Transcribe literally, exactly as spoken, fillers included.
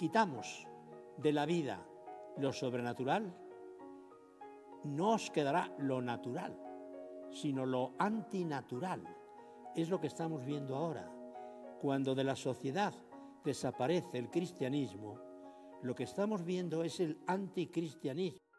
quitamos de la vida lo sobrenatural, no os quedará lo natural, sino lo antinatural. Es lo que estamos viendo ahora. Cuando de la sociedad desaparece el cristianismo, lo que estamos viendo es el anticristianismo.